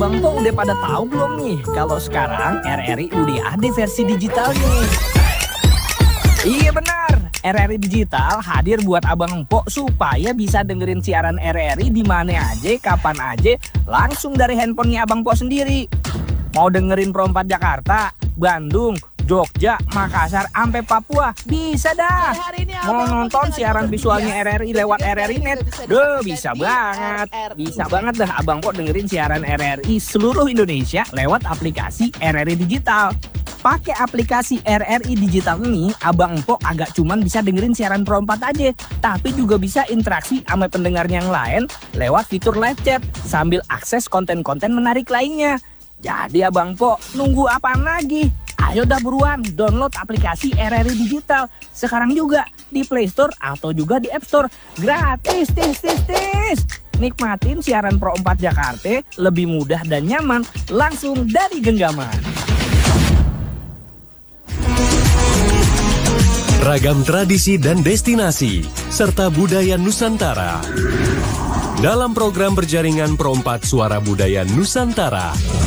Bang Po udah pada tahu belum nih kalau sekarang RRI udah ada versi digitalnya nih? Iya benar, RRI Digital hadir buat Abang Po supaya bisa dengerin siaran RRI di mana aja, kapan aja, langsung dari handphonenya Abang Po sendiri. Mau dengerin Pro 4 Jakarta, Bandung, Jogja, Makassar, sampai Papua, bisa dah. Mau nonton siaran visualnya RRI lewat RRI Net, bisa banget. Bisa banget dah Abang Po dengerin siaran RRI seluruh Indonesia lewat aplikasi RRI Digital. Pakai aplikasi RRI Digital ini, Abang Po agak cuman bisa dengerin siaran Pro 4 aja, tapi juga bisa interaksi sama pendengar yang lain lewat fitur live chat sambil akses konten-konten menarik lainnya. Jadi Abang Po nunggu apaan lagi? Ayo dah buruan download aplikasi RRI Digital sekarang juga di Play Store atau juga di App Store. Gratis, tis. Nikmatin siaran Pro 4 Jakarta lebih mudah dan nyaman langsung dari genggaman. Ragam tradisi dan destinasi serta budaya Nusantara dalam program berjaringan Pro 4 Suara Budaya Nusantara.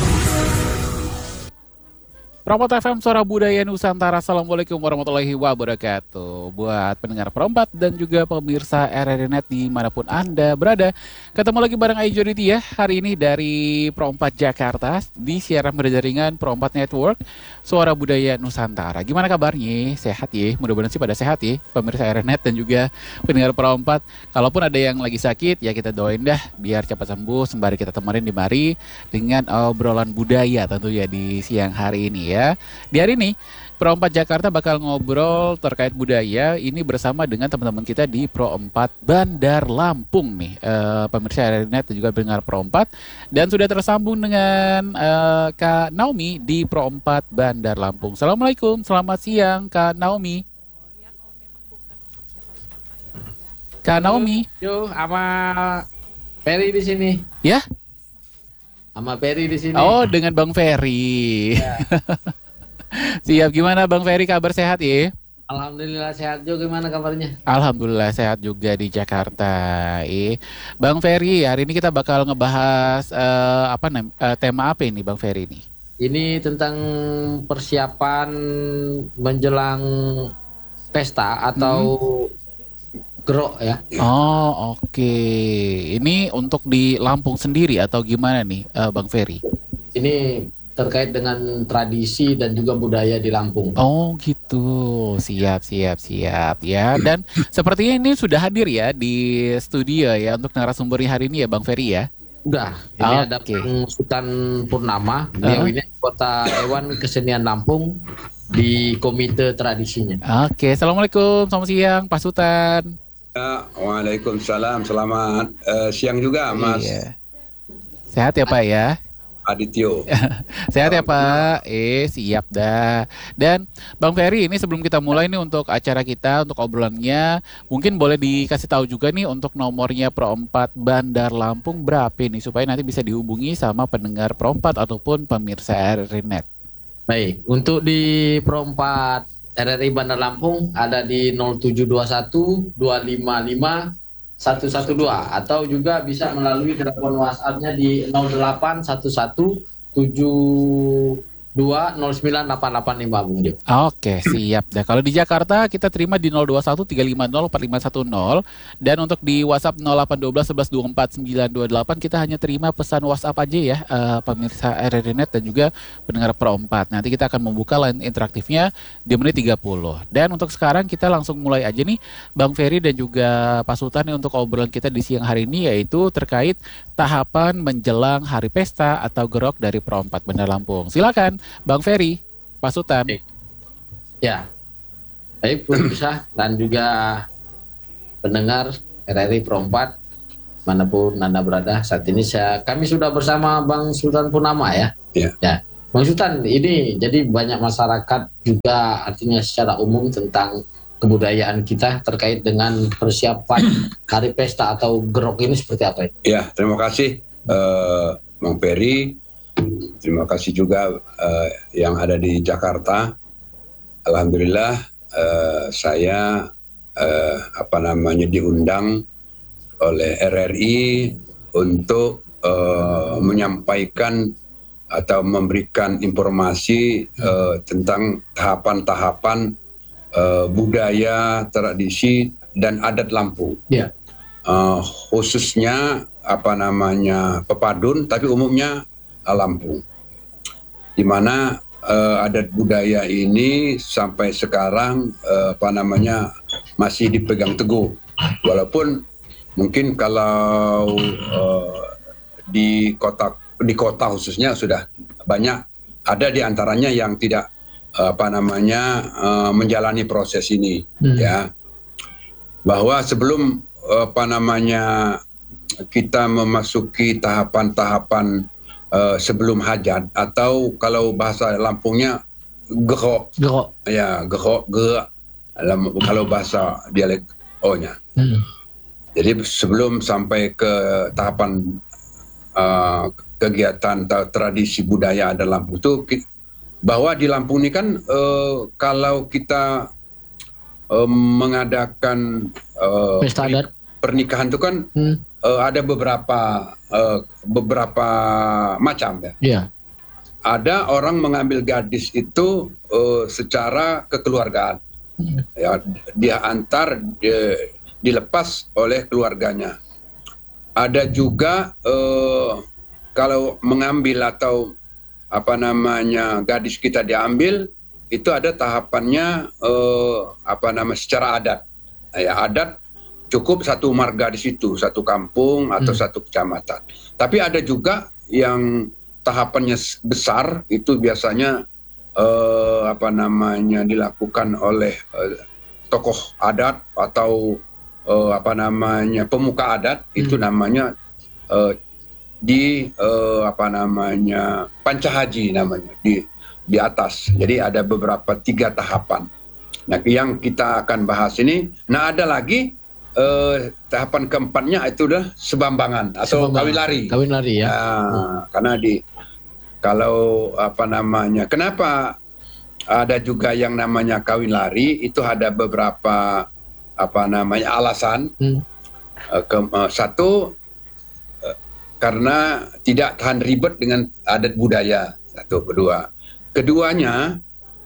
Pro 4 FM Suara Budaya Nusantara. Assalamualaikum warahmatullahi wabarakatuh. Buat pendengar Pro 4 dan juga pemirsa RRI Net dimanapun Anda berada, ketemu lagi bareng Ayu Joditi ya. Hari ini dari Pro 4 Jakarta di siaran berjaringan Pro 4 Network Suara Budaya Nusantara. Gimana kabarnya? Sehat ya? Mudah-mudahan sih pada sehat ya pemirsa RRI Net dan juga pendengar Pro 4. Kalaupun ada yang lagi sakit ya kita doain dah biar cepat sembuh sembari kita temenin di mari dengan obrolan budaya tentunya di siang hari ini ya. Di hari ini Pro 4 Jakarta bakal ngobrol terkait budaya ini bersama dengan teman-teman kita di Pro 4 Bandar Lampung nih, pemirsa RRI Net dan juga pendengar Pro 4, dan sudah tersambung dengan Kak Naomi di Pro 4 Bandar Lampung. Assalamualaikum, selamat siang Kak Naomi. Kak Naomi. Yo, sama Ferry di sini. Ya? Sama Ferry di sini. Oh, dengan Bang Ferry. Ya. Siap, gimana Bang Ferry, kabar sehat ya? Alhamdulillah sehat juga, gimana kabarnya? Alhamdulillah sehat juga di Jakarta. Bang Ferry, hari ini kita bakal ngebahas tema apa ini Bang Ferry ini? Ini tentang persiapan menjelang pesta atau gerok ya. Oh, oke. Ini untuk di Lampung sendiri atau gimana nih Bang Ferry? Ini terkait dengan tradisi dan juga budaya di Lampung. Oh gitu, siap ya. Dan sepertinya ini sudah hadir ya di studio ya untuk narasumbernya hari ini ya Bang Ferry ya. Udah, ini ada Bang Sultan Purnama, beliau ini anggota Dewan Kesenian Lampung di komite tradisinya. Oke, assalamualaikum, selamat siang Pak Sultan. Waalaikumsalam, selamat siang juga Mas. Iya. Sehat ya Pak ya? Adityo. Sehat ya Pak, siap dah. Dan Bang Ferry, ini sebelum kita mulai nih untuk acara kita, untuk obrolannya, mungkin boleh dikasih tahu juga nih untuk nomornya Pro 4 Bandar Lampung berapa nih, supaya nanti bisa dihubungi sama pendengar Pro 4 ataupun pemirsa RRI Net. Baik, untuk di Pro 4 RRI Bandar Lampung ada di 0721 255 112 atau juga bisa melalui telepon WhatsApp-nya di 0811 72098885 Bung Dio. Oke, siap dah. Kalau di Jakarta kita terima di 021 350 4510, dan untuk di WhatsApp 0812 11 24 928 kita hanya terima pesan WhatsApp aja ya, pemirsa RRI Net dan juga pendengar Pro 4. Nanti kita akan membuka line interaktifnya di menit 30. Dan untuk sekarang kita langsung mulai aja nih Bang Ferry dan juga Pak Sultan nih, untuk obrolan kita di siang hari ini, yaitu terkait tahapan menjelang hari pesta atau gerok dari Pro 4 Bandar Lampung. Silakan Bang Ferry, Pak Sultan. Ya, baik pemirsa dan juga pendengar RRI Pro 4 manapun Anda berada saat ini, kami sudah bersama Bang Sultan Purnama ya. Ya, Bang Sultan, ini jadi banyak masyarakat juga artinya secara umum tentang kebudayaan kita terkait dengan persiapan hari pesta atau gerok ini seperti apa? Ya, terima kasih Bang Ferry. Terima kasih juga yang ada di Jakarta. Alhamdulillah saya diundang oleh RRI untuk menyampaikan atau memberikan informasi tentang tahapan-tahapan budaya, tradisi dan adat Lampung. Ya. Khususnya pepadun, tapi umumnya Lampung, di mana adat budaya ini sampai sekarang masih dipegang teguh, walaupun mungkin kalau di kota khususnya sudah banyak, ada di antaranya yang tidak menjalani proses ini, ya, bahwa sebelum kita memasuki tahapan-tahapan sebelum hajat, atau kalau bahasa Lampungnya gerok, ya gerok, kalau bahasa dialek O-nya. Jadi sebelum sampai ke tahapan kegiatan atau tradisi budaya ada Lampung itu, bahwa di Lampung ini kan kalau kita mengadakan pesta adat pernikahan itu kan ada beberapa macam, ya. Iya. Ada orang mengambil gadis itu secara kekeluargaan, ya, dia antar, dilepas oleh keluarganya. Ada juga kalau mengambil atau gadis kita diambil, itu ada tahapannya secara adat. Ya, adat cukup satu marga di situ, satu kampung atau satu kecamatan. Tapi ada juga yang tahapannya besar, itu biasanya dilakukan oleh tokoh adat atau pemuka adat, itu namanya panca haji namanya, di atas. Jadi ada beberapa 3 tahapan. Nah, yang kita akan bahas ini, ada lagi tahapan keempatnya, itu udah sebambangan atau kawin lari. Kawin lari, ya. Karena kenapa ada juga yang namanya kawin lari, itu ada beberapa alasan. Satu, karena tidak tahan ribet dengan adat budaya. Satu. Keduanya,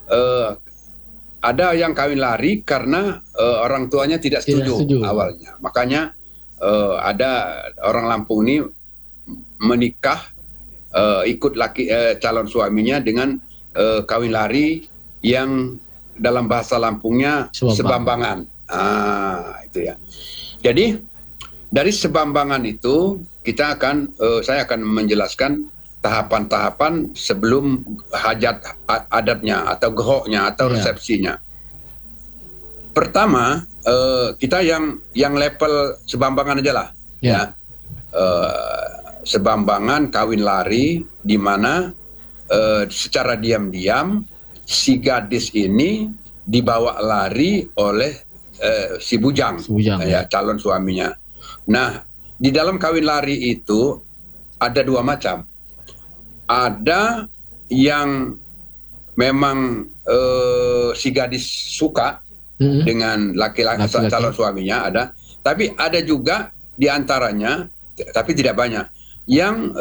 ada yang kawin lari karena orang tuanya tidak setuju awalnya. Makanya ada orang Lampung ini menikah, ikut calon suaminya dengan kawin lari yang dalam bahasa Lampungnya sebambangan. Itu ya. Jadi dari sebambangan itu saya akan menjelaskan tahapan-tahapan sebelum hajat adatnya atau gehoknya atau resepsinya. Pertama, kita yang level sebambangan aja lah, ya. Sebambangan kawin lari, di mana secara diam-diam si gadis ini dibawa lari oleh si bujang, ya, calon suaminya. Nah, di dalam kawin lari itu ada 2 macam. Ada yang memang si gadis suka dengan laki-laki calon suaminya, ada. Tapi ada juga di antaranya, tapi tidak banyak, yang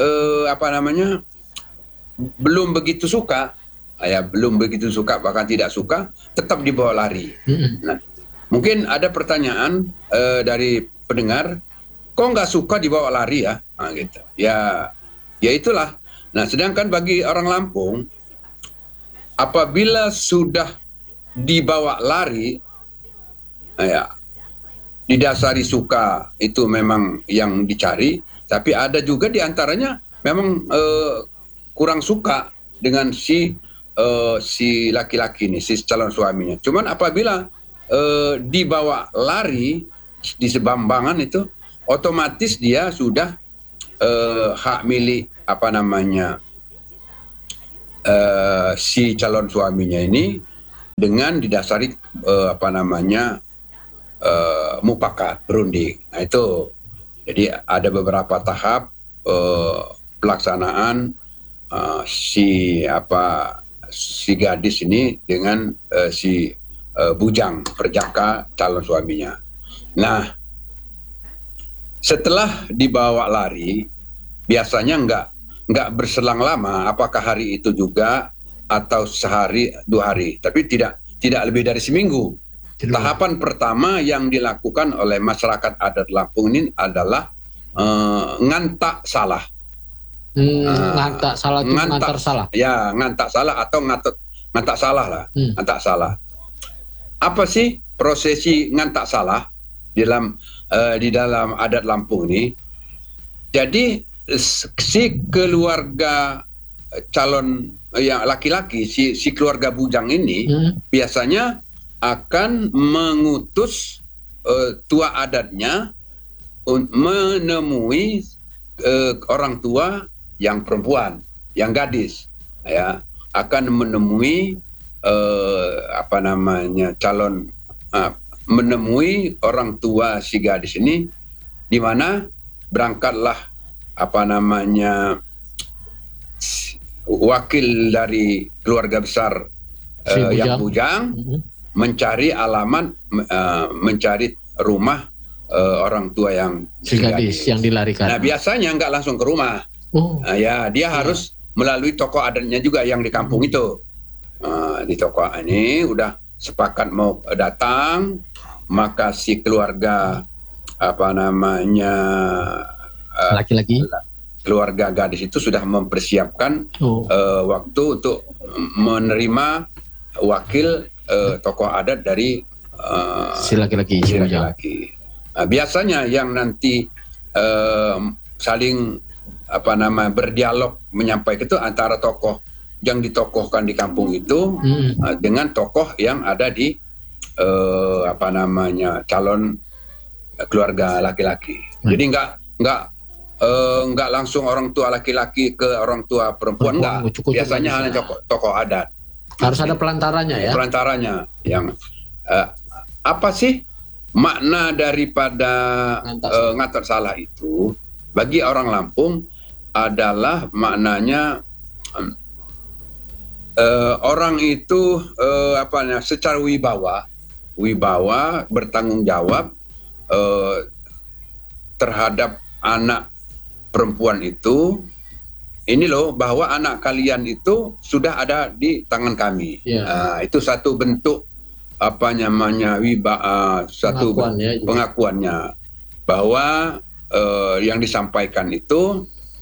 belum begitu suka, bahkan tidak suka, tetap dibawa lari. Nah, mungkin ada pertanyaan dari pendengar, kok nggak suka dibawa lari, ya? Gitu. Ya itulah. Nah, sedangkan bagi orang Lampung, apabila sudah dibawa lari, didasari suka, itu memang yang dicari. Tapi ada juga di antaranya memang kurang suka dengan si laki-laki ini, si calon suaminya. Cuman apabila dibawa lari di sebambangan itu, otomatis dia sudah hak milik si calon suaminya ini, dengan didasari mufakat, berunding. Nah, itu jadi ada beberapa tahap pelaksanaan si gadis ini dengan si bujang perjaka calon suaminya. Nah, setelah dibawa lari, biasanya nggak berselang lama, apakah hari itu juga atau sehari 2 hari, tapi tidak lebih dari seminggu. Tahapan pertama yang dilakukan oleh masyarakat adat Lampung ini adalah ngantak salah. Ngantak salah itu ngantar salah. Ya, ngantak salah atau ngantak salah lah. Ngantak salah. Apa sih prosesi ngantak salah di dalam adat Lampung ini? Jadi si keluarga calon yang laki-laki, si keluarga bujang ini biasanya akan mengutus tua adatnya menemui orang tua yang perempuan, yang gadis, ya, akan menemui menemui orang tua si gadis ini, di mana berangkatlah wakil dari keluarga besar yang bujang mencari alamat, mencari rumah orang tua yang si gadis yang dilarikan. Nah, biasanya nggak langsung ke rumah. Ya, dia harus melalui tokoh adatnya juga yang di kampung itu. Di tokoh ini udah sepakat mau datang, maka si keluarga laki-laki, keluarga gadis itu sudah mempersiapkan waktu untuk menerima wakil tokoh adat dari si laki-laki. Nah, biasanya yang nanti saling berdialog menyampaikan itu antara tokoh yang ditokohkan di kampung itu dengan tokoh yang ada di calon keluarga laki-laki. Jadi nggak langsung orang tua laki-laki ke orang tua perempuan, enggak. Biasanya hanya tokoh adat. Harus ada pelantarannya ya. Pelantarannya yang apa sih makna daripada ngantar salah itu bagi orang Lampung adalah maknanya orang itu secara wibawa bertanggung jawab terhadap anak perempuan itu. Ini loh, bahwa anak kalian itu sudah ada di tangan kami. Itu satu bentuk satu pengakuannya bahwa yang disampaikan itu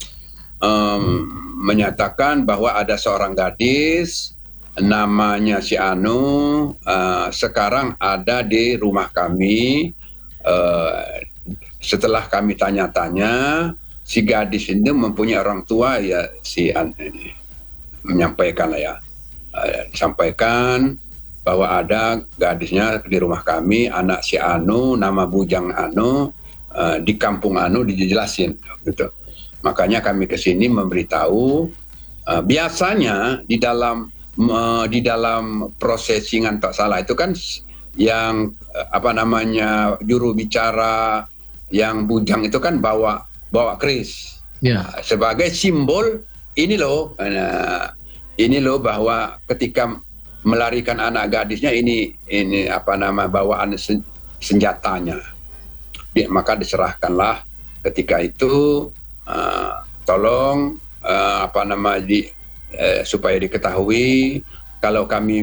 menyatakan bahwa ada seorang gadis namanya si Anu sekarang ada di rumah kami. Setelah kami tanya-tanya, si gadis ini mempunyai orang tua, ya si Anu ini menyampaikan disampaikan bahwa ada gadisnya di rumah kami, anak si Anu, nama bujang Anu, di kampung Anu, dijelasin gitu. Makanya kami ke sini memberitahu. Biasanya di dalam prosesi ngantar salah itu kan yang juru bicara yang bujang itu kan bawa keris sebagai simbol ini loh bahwa ketika melarikan anak gadisnya ini bawaan senjatanya. Maka diserahkanlah ketika itu, tolong supaya diketahui kalau kami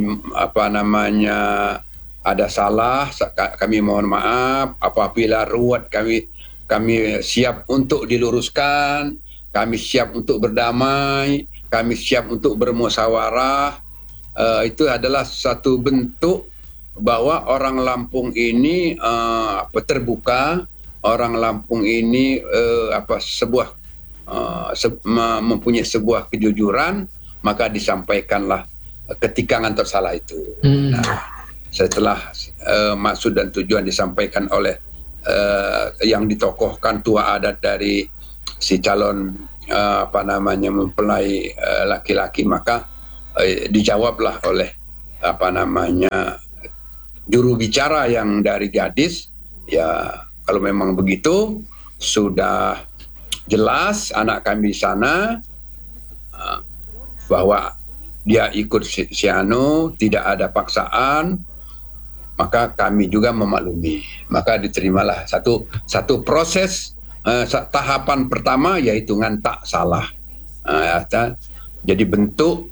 ada salah, kami mohon maaf. Apabila ruwet, kami siap untuk diluruskan, kami siap untuk berdamai, kami siap untuk bermusyawarah. Itu adalah satu bentuk bahwa orang Lampung ini terbuka, orang Lampung ini mempunyai sebuah kejujuran, maka disampaikanlah ketika ngantar salah itu. Nah, setelah maksud dan tujuan disampaikan oleh yang ditokohkan tua adat dari si calon mempelai laki-laki, maka dijawablah oleh juru bicara yang dari gadis, ya kalau memang begitu sudah jelas anak kami di sana bahwa dia ikut si Anu, tidak ada paksaan, maka kami juga memaklumi. Maka diterimalah satu proses tahapan pertama yaitu ngantak salah. Jadi bentuk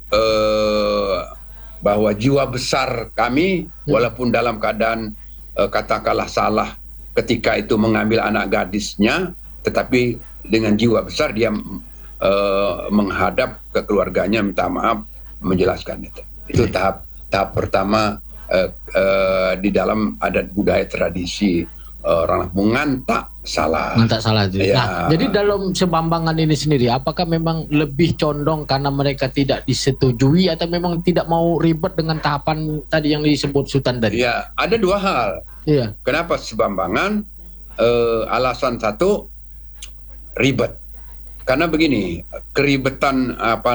bahwa jiwa besar kami walaupun dalam keadaan katakanlah salah ketika itu mengambil anak gadisnya, tetapi dengan jiwa besar dia menghadap ke keluarganya minta maaf, menjelaskan itu. Itu tahap pertama di dalam adat budaya tradisi orang Lampung, ngantak salah. Ngantak salah itu. Ya. Nah, jadi dalam Sebambangan ini sendiri, apakah memang lebih condong karena mereka tidak disetujui atau memang tidak mau ribet dengan tahapan tadi yang disebut Sultan tadi? Ya, ada dua hal. Iya. Kenapa Sebambangan? Alasan satu, ribet. Karena begini, keribetan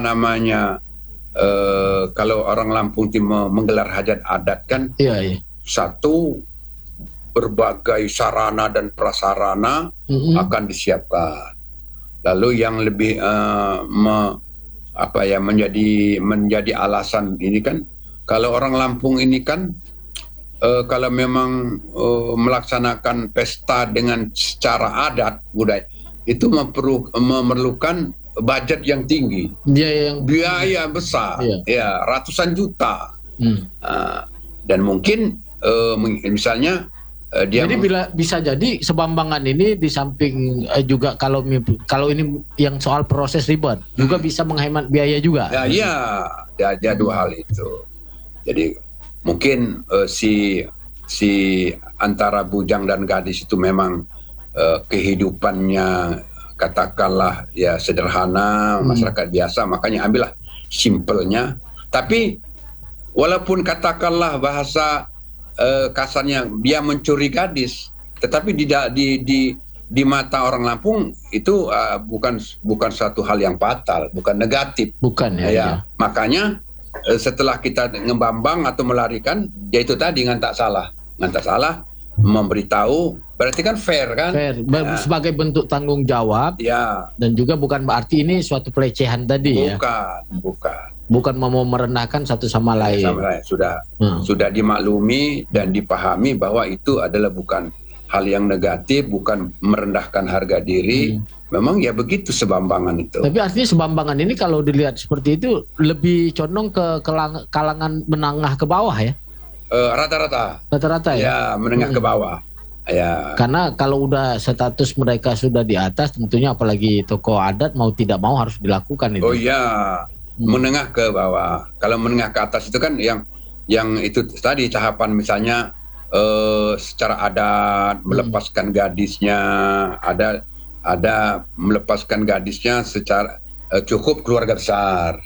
kalau orang Lampung Timur menggelar hajat adat kan, Iya. satu, berbagai sarana dan prasarana akan disiapkan. Lalu yang lebih menjadi alasan ini kan, kalau orang Lampung ini kan kalau memang melaksanakan pesta dengan secara adat budaya itu memerlukan budget yang tinggi, biaya besar, ya ratusan juta, dan mungkin misalnya jadi bisa jadi Sebambangan ini di samping juga kalau ini yang soal proses ribet juga bisa menghemat biaya juga. Ya, dua hal itu. Jadi mungkin si antara bujang dan gadis itu memang kehidupannya katakanlah ya sederhana, masyarakat biasa, makanya ambillah simpelnya. Tapi walaupun katakanlah bahasa kasarnya dia mencuri gadis, tetapi di mata orang Lampung itu bukan satu hal yang fatal, bukan negatif. Bukan ya. Makanya setelah kita ngembambang atau melarikan, yaitu tadi ngantak salah, memberitahu, berarti kan fair kan? Fair, sebagai bentuk tanggung jawab. Ya. Dan juga bukan berarti ini suatu pelecehan tadi. Bukan mau merendahkan satu sama lain. Sudah dimaklumi dan dipahami bahwa itu adalah bukan hal yang negatif, bukan merendahkan harga diri. Memang ya begitu Sebambangan itu. Tapi artinya Sebambangan ini kalau dilihat seperti itu lebih condong ke kalangan menengah ke bawah ya? Rata-rata ya? Ya, menengah ke bawah. Ya. Karena kalau udah status mereka sudah di atas, tentunya apalagi tokoh adat mau tidak mau harus dilakukan itu. Oh iya. Menengah ke bawah. Kalau menengah ke atas itu kan yang itu tadi tahapan misalnya secara adat melepaskan gadisnya, ada melepaskan gadisnya secara cukup keluarga besar.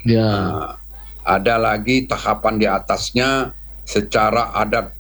Ada lagi tahapan di atasnya secara adat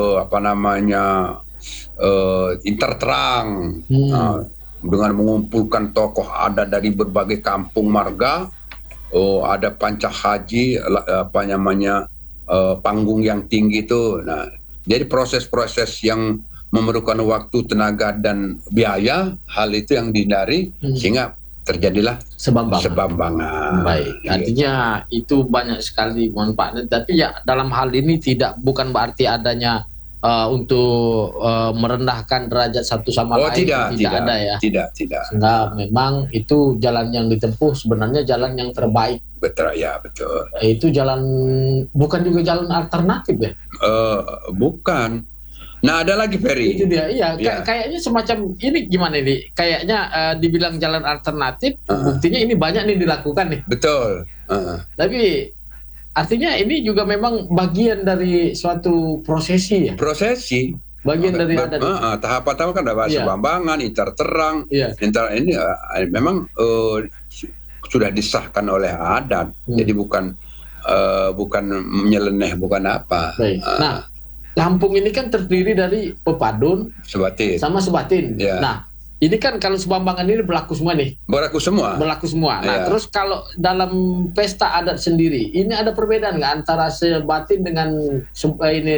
interterang, dengan mengumpulkan tokoh adat dari berbagai kampung marga. Ada panca haji, panggung yang tinggi itu. Nah, jadi proses-proses yang memerlukan waktu, tenaga dan biaya, hal itu yang dihindari sehingga terjadilah Sebambangan. Baik, artinya itu banyak sekali manfaatnya. Tapi ya dalam hal ini bukan berarti adanya untuk merendahkan derajat satu sama lain. Tidak ada ya. Tidak. Sehingga memang itu jalan yang ditempuh sebenarnya jalan yang terbaik. Betul ya, betul. Itu bukan juga jalan alternatif ya? Bukan. Nah, ada lagi Ferry. Itu dia, iya. Kayaknya semacam ini gimana ini? Kayaknya dibilang jalan alternatif, buktinya ini banyak nih dilakukan nih. Betul. Tapi artinya ini juga memang bagian dari suatu prosesi ya? Prosesi. Bagian dari adat. Tahap-tahap kan ada Sebambangan, interterang. Ini memang sudah disahkan oleh adat. Jadi bukan menyeleneh, bukan apa. Nah, Lampung ini kan terdiri dari Pepadun, sama Sebatin. Nah, ini kan kalau Sebambangan ini berlaku semua nih. Berlaku semua. Nah, terus kalau dalam pesta adat sendiri, ini ada perbedaan nggak antara Sebatin dengan ini